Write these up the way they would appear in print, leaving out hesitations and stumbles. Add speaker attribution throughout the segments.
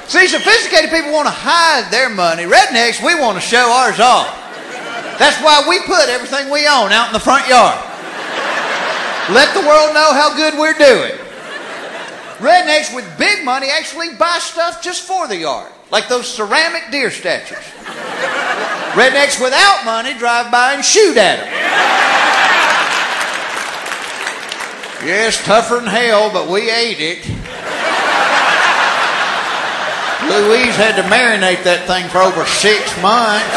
Speaker 1: See, sophisticated people want to hide their money. Rednecks, we want to show ours off. That's why we put everything we own out in the front yard. Let the world know how good we're doing. Rednecks with big money actually buy stuff just for the yard, like those ceramic deer statues. Rednecks without money drive by and shoot at them. Yes, tougher than hell, but we ate it. Louise had to marinate that thing for over 6 months.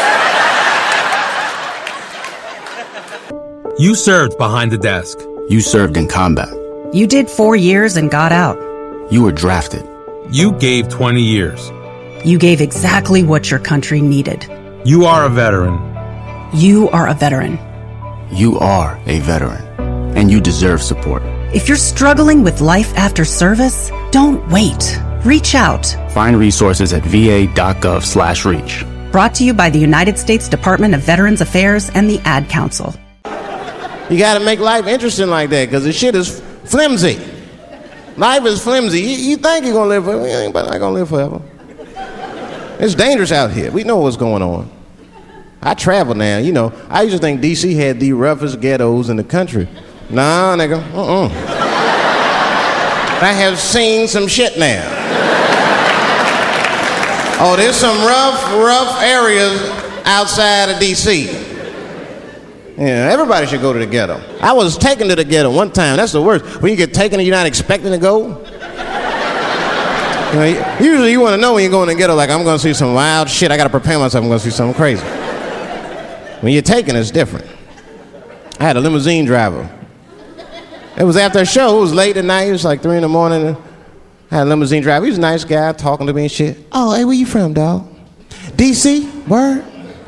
Speaker 2: You served behind the desk.
Speaker 3: You served in combat.
Speaker 4: You did 4 years and got out.
Speaker 3: You were drafted.
Speaker 2: You gave 20 years.
Speaker 4: You gave exactly what your country needed.
Speaker 2: You are a veteran.
Speaker 4: You are a veteran.
Speaker 3: You are a veteran. And you deserve support.
Speaker 4: If you're struggling with life after service, don't wait. Reach out.
Speaker 3: Find resources at va.gov/reach.
Speaker 4: Brought to you by the United States Department of Veterans Affairs and the Ad Council.
Speaker 5: You gotta make life interesting like that, because the shit is flimsy. Life is flimsy. You think you're gonna live forever, you ain't not gonna live forever. It's dangerous out here. We know what's going on. I travel now, you know. I used to think D.C. had the roughest ghettos in the country. Nah, nigga, I have seen some shit now. Oh, there's some rough areas outside of D.C. Yeah, everybody should go to the ghetto. I was taken to the ghetto one time. That's the worst. When you get taken and you're not expecting to go. You know, usually you want to know when you're going to the ghetto, like, I'm going to see some wild shit. I got to prepare myself. I'm going to see something crazy. When you're taken, it's different. I had a limousine driver. It was after a show. It was late at night. It was like 3 in the morning. I had a limousine driver. He was a nice guy, talking to me and shit. Oh, hey, where you from, dog? D.C.? Word?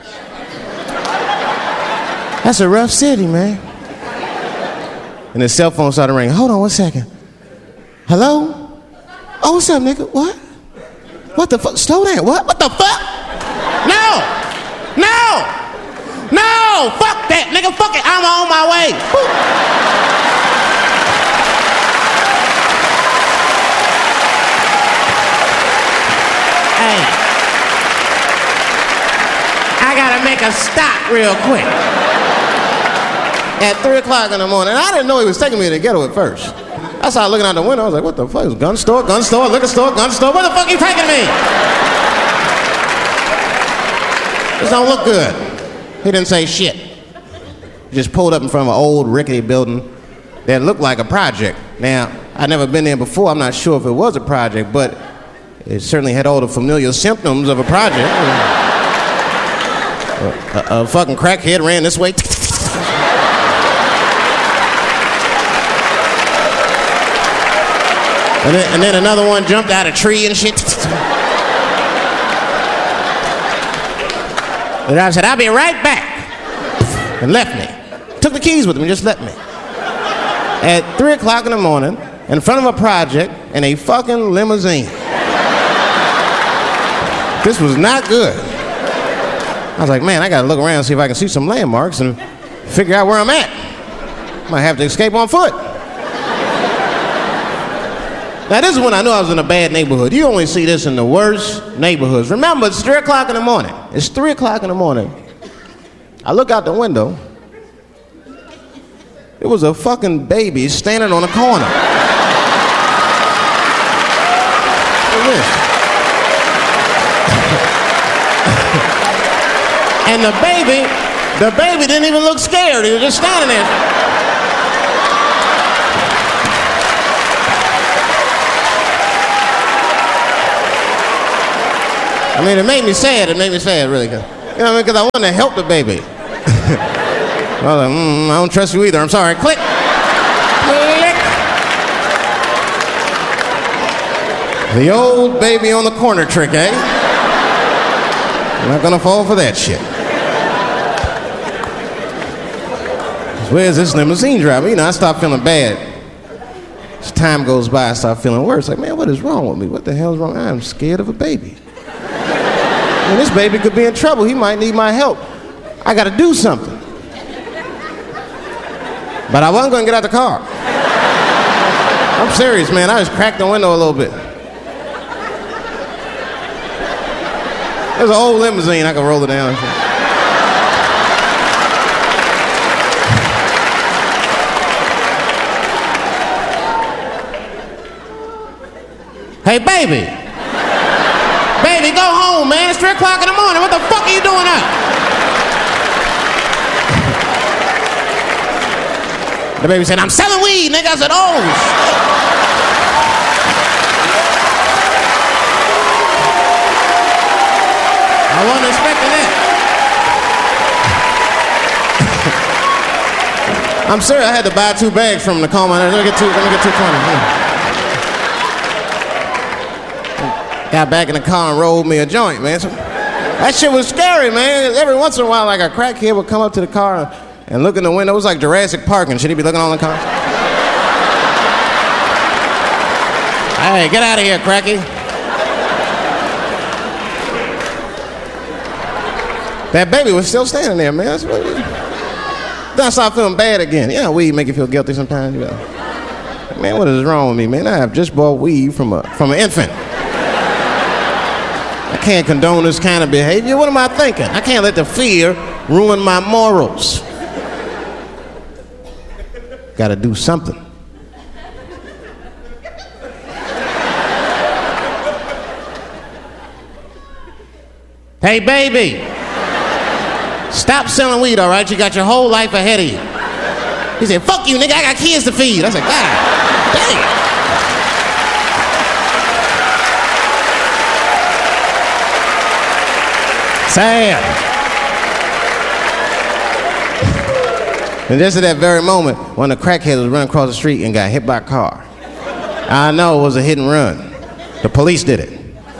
Speaker 5: That's a rough city, man. And his cell phone started ringing. Hold on 1 second. Hello? Oh, what's up, nigga? What? What the fuck? Slow down. What? What the fuck? No! No! No! Fuck that, nigga. Fuck it. I'm on my way. Woo. Hey. I gotta make a stop real quick. At 3 o'clock in the morning. I didn't know he was taking me to the ghetto at first. I started looking out the window. I was like, what the fuck? It's gun store, liquor store, gun store. Where the fuck are you taking me? This don't look good. He didn't say shit. He just pulled up in front of an old rickety building that looked like a project. Now, I'd never been there before. I'm not sure if it was a project, but it certainly had all the familiar symptoms of a project. A fucking crackhead ran this way. And then another one jumped out of a tree and shit. The driver said, I'll be right back. And left me. Took the keys with him and just left me. At 3 o'clock in the morning, in front of a project, in a fucking limousine. This was not good. I was like, man, I gotta look around and see if I can see some landmarks and figure out where I'm at. Might have to escape on foot. Now, this is when I knew I was in a bad neighborhood. You only see this in the worst neighborhoods. Remember, it's 3 o'clock in the morning. It's 3 o'clock in the morning. I look out the window. It was a fucking baby standing on a corner. Look at this. And the baby didn't even look scared. He was just standing there. I mean, it made me sad. It made me sad, really. You know what I mean? Because I wanted to help the baby. I was like, I don't trust you either. I'm sorry. Click. Click. The old baby on the corner trick, eh? I'm not gonna fall for that shit. Where's this limousine driver? You know, I start feeling bad. As time goes by, I start feeling worse. Like, man, what is wrong with me? What the hell's wrong? I'm scared of a baby. And this baby could be in trouble. He might need my help. I got to do something. But I wasn't going to get out the car. I'm serious, man. I just cracked the window a little bit. There's an old limousine, I could roll it down and shit. Hey, baby. Baby, go home, man. It's 3 o'clock in the morning. What the fuck are you doing out? The baby said, I'm selling weed, nigga. I said, oh, shit. I wasn't expecting that. I'm serious. I had to buy 2 bags from the calm. Let me get 220. Got back in the car and rolled me a joint, man. So, that shit was scary, man. Every once in a while, like a crackhead would come up to the car and look in the window. It was like Jurassic Park and shit. He'd be looking all in the cars. Hey, get out of here, cracky. That baby was still standing there, man. Then I started feeling bad again. Yeah, weed make you feel guilty sometimes. You know. Man, what is wrong with me, man? I have just bought weed from an infant. I can't condone this kind of behavior. What am I thinking? I can't let the fear ruin my morals. Gotta do something. Hey, baby. Stop selling weed, all right? You got your whole life ahead of you. He said, fuck you, nigga. I got kids to feed. I said, God damn. Sam. And just at that very moment, one of the crackheads was running across the street and got hit by a car. I know it was a hit and run. The police did it.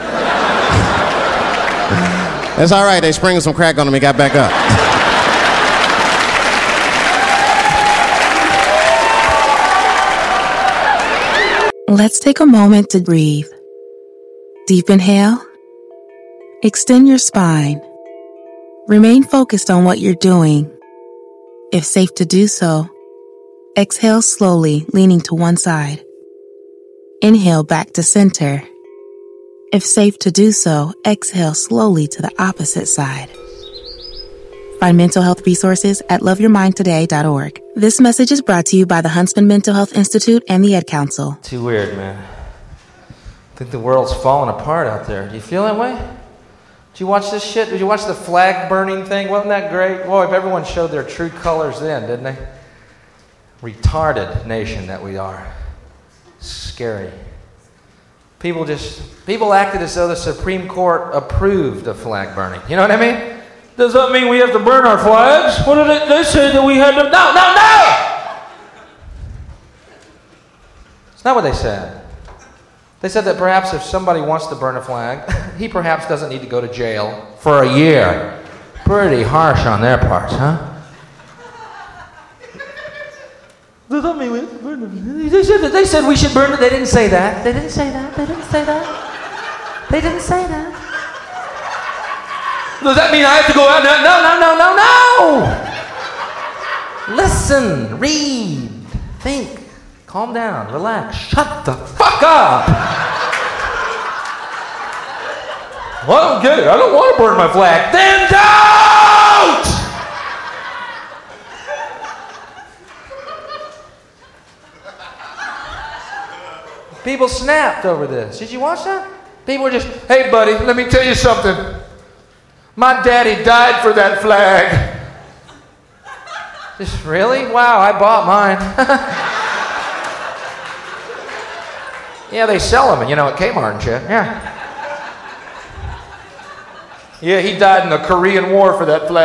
Speaker 5: That's all right. They sprinkled some crack on him and got back up.
Speaker 4: Let's take a moment to breathe. Deep inhale. Extend your spine. Remain focused on what you're doing. If safe to do so, exhale slowly, leaning to one side. Inhale back to center. If safe to do so, exhale slowly to the opposite side. Find mental health resources at loveyourmindtoday.org. This message is brought to you by the Huntsman Mental Health Institute and the Ed Council.
Speaker 6: Too weird, man. I think the world's falling apart out there. Do you feel that way? Did you watch this shit? Did you watch the flag burning thing? Wasn't that great? Boy, if everyone showed their true colors then, didn't they? Retarded nation that we are. Scary. People acted as though the Supreme Court approved of flag burning. You know what I mean? Does that mean we have to burn our flags? What did they say that we had to... No! It's not what they said. They said that perhaps if somebody wants to burn a flag, he perhaps doesn't need to go to jail for a year. Pretty harsh on their part, huh? Does that mean we have to burn it? They said we should burn it. They didn't say that. They didn't say that. They didn't say that. They didn't say that. Does that mean I have to go out? No. Listen, read, think, calm down, relax, shut the fuck up. Well, I don't get it. I don't want to burn my flag. Then don't! People snapped over this. Did you watch that? People were just, hey buddy, let me tell you something. My daddy died for that flag. Just really? Wow, I bought mine. Yeah, they sell them, at Kmart and shit. Yeah. Yeah, he died in the Korean War for that flag.